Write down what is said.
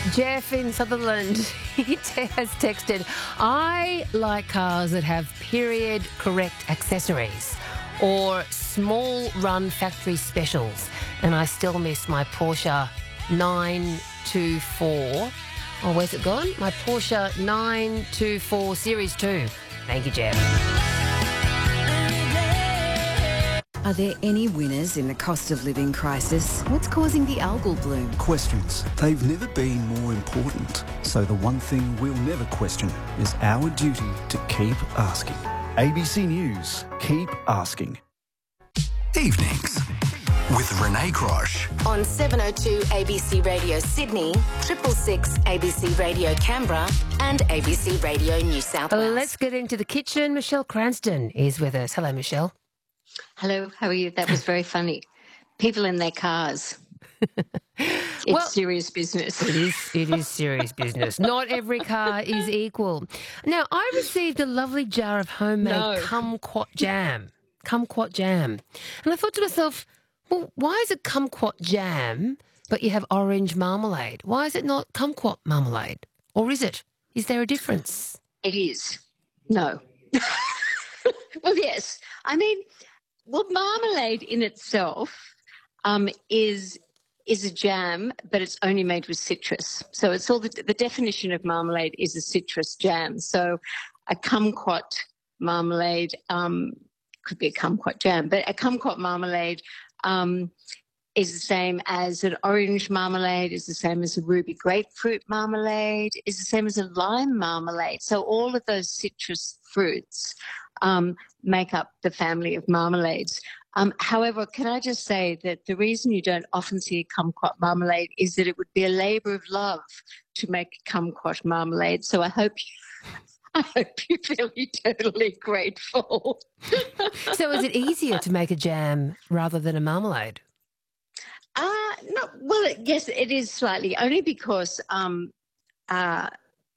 Jeff in Sutherland, he has texted, I like cars that have period correct accessories or small run factory specials, and I still miss my Porsche 924. Oh, where's it gone? My Porsche 924 Series 2. Thank you, Jeff. Are there any winners in the cost of living crisis? What's causing the algal bloom? Questions. They've never been more important. So the one thing we'll never question is our duty to keep asking. ABC News. Keep asking. Evenings with Renee Crosh. On 702 ABC Radio Sydney, 666 ABC Radio Canberra and ABC Radio New South Wales. Let's get into the kitchen. Michelle Cranston is with us. Hello, Michelle. Hello, how are you? That was very funny. People in their cars. It's serious business. It is serious business. Not every car is equal. Now, I received a lovely jar of homemade kumquat jam. Kumquat jam. And I thought to myself, well, why is it kumquat jam, but you have orange marmalade? Why is it not kumquat marmalade? Or is it? Is there a difference? It is. No. Well, yes. I mean, marmalade in itself is a jam, but it's only made with citrus. So it's all the definition of marmalade is a citrus jam. So a kumquat marmalade could be a kumquat jam, but a kumquat marmalade is the same as an orange marmalade, is the same as a ruby grapefruit marmalade, is the same as a lime marmalade. So all of those citrus fruits make up the family of marmalades. However, can I just say that the reason you don't often see a kumquat marmalade is that it would be a labour of love to make kumquat marmalade. So I hope you feel eternally grateful. So is it easier to make a jam rather than a marmalade? No. Well, yes, it is slightly, only because